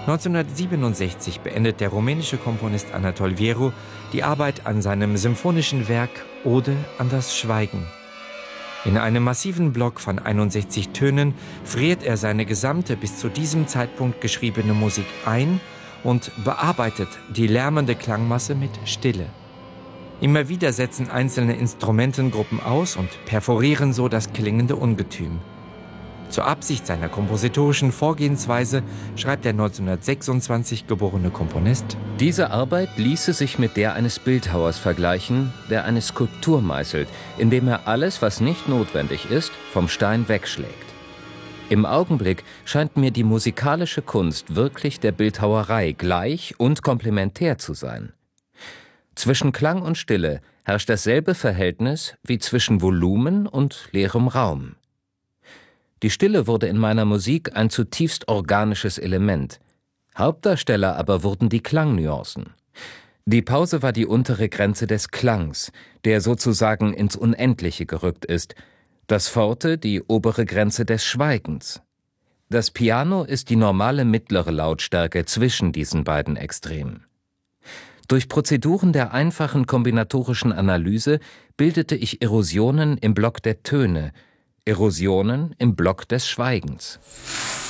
1967 beendet der rumänische Komponist Anatol Vieru die Arbeit an seinem symphonischen Werk Ode an das Schweigen. In einem massiven Block von 61 Tönen friert er seine gesamte bis zu diesem Zeitpunkt geschriebene Musik ein und bearbeitet die lärmende Klangmasse mit Stille. Immer wieder setzen einzelne Instrumentengruppen aus und perforieren so das klingende Ungetüm. Zur Absicht seiner kompositorischen Vorgehensweise schreibt der 1926 geborene Komponist: Diese Arbeit ließe sich mit der eines Bildhauers vergleichen, der eine Skulptur meißelt, indem er alles, was nicht notwendig ist, vom Stein wegschlägt. Im Augenblick scheint mir die musikalische Kunst wirklich der Bildhauerei gleich und komplementär zu sein. Zwischen Klang und Stille herrscht dasselbe Verhältnis wie zwischen Volumen und leerem Raum. Die Stille wurde in meiner Musik ein zutiefst organisches Element. Hauptdarsteller aber wurden die Klangnuancen. Die Pause war die untere Grenze des Klangs, der sozusagen ins Unendliche gerückt ist, das Forte die obere Grenze des Schweigens. Das Piano ist die normale mittlere Lautstärke zwischen diesen beiden Extremen. Durch Prozeduren der einfachen kombinatorischen Analyse bildete ich Erosionen im Block der Töne, Erosionen im Block des Schweigens.